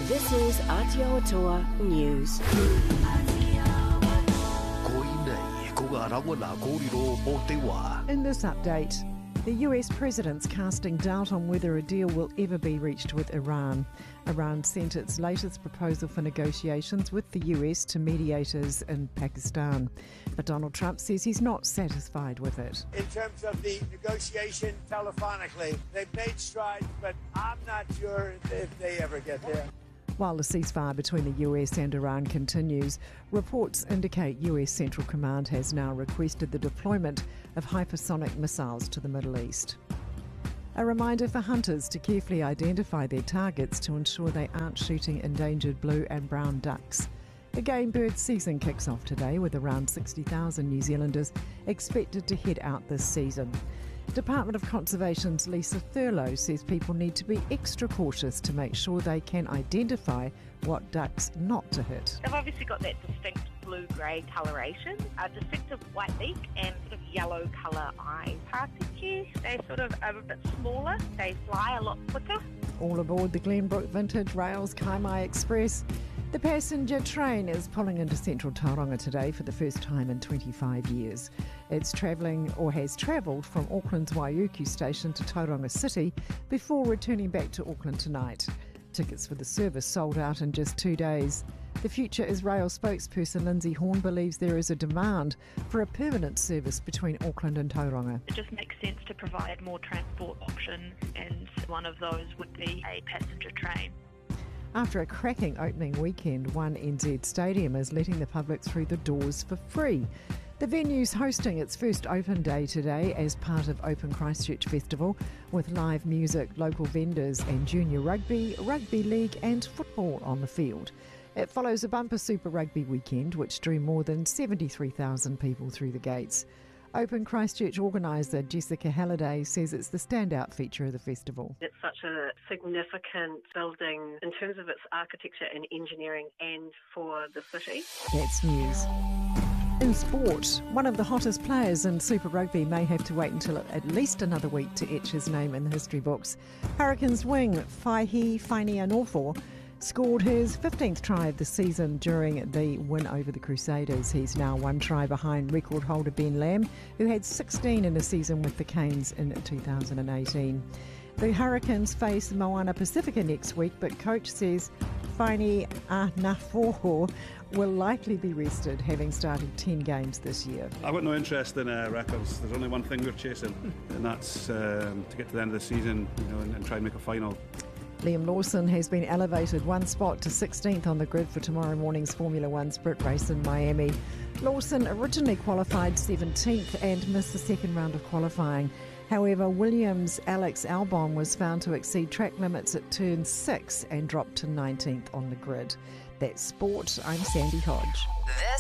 This is Aotearoa News. In this update, the US president's casting doubt on whether a deal will ever be reached with Iran. Iran sent its latest proposal for negotiations with the US to mediators in Pakistan. But Donald Trump says he's not satisfied with it. In terms of the negotiation telephonically, they've made strides, but I'm not sure if they ever get there. While the ceasefire between the US and Iran continues, reports indicate US Central Command has now requested the deployment of hypersonic missiles to the Middle East. A reminder for hunters to carefully identify their targets to ensure they aren't shooting endangered blue and brown ducks. The game bird season kicks off today with around 60,000 New Zealanders expected to head out this season. Department of Conservation's Lisa Thurlow says people need to be extra cautious to make sure they can identify what ducks not to hit. They've obviously got that distinct blue-grey coloration, a distinctive white beak and sort of yellow colour eyes. Partridges, they sort of are a bit smaller, they fly a lot quicker. All aboard the Glenbrook Vintage Rails Kaimai Express. The passenger train is pulling into central Tauranga today for the first time in 25 years. It's travelling or has travelled from Auckland's Waiuku station to Tauranga City before returning back to Auckland tonight. Tickets for the service sold out in just 2 days. The Future is Rail spokesperson Lindsay Horn believes there is a demand for a permanent service between Auckland and Tauranga. It just makes sense to provide more transport options, and one of those would be a passenger train. After a cracking opening weekend, One NZ Stadium is letting the public through the doors for free. The venue's hosting its first open day today as part of Open Christchurch Festival, with live music, local vendors and junior rugby, rugby league and football on the field. It follows a bumper Super Rugby weekend which drew more than 73,000 people through the gates. Open Christchurch organiser Jessica Halliday says it's the standout feature of the festival. It's such a significant building in terms of its architecture and engineering and for the city. That's news. In sport, one of the hottest players in Super Rugby may have to wait until at least another week to etch his name in the history books. Hurricanes wing Whaihi Fainianofo scored his 15th try of the season during the win over the Crusaders. He's now one try behind record holder Ben Lamb, who had 16 in a season with the Canes in 2018. The Hurricanes face Moana Pacifica next week, but coach says Fainianofo will likely be rested, having started 10 games this year. I've got no interest in records. There's only one thing we're chasing, and that's to get to the end of the season, and try and make a final. Liam Lawson has been elevated one spot to 16th on the grid for tomorrow morning's Formula One sprint race in Miami. Lawson originally qualified 17th and missed the second round of qualifying. However, Williams' Alex Albon was found to exceed track limits at turn 6 and dropped to 19th on the grid. That's sport. I'm Sandy Hodge.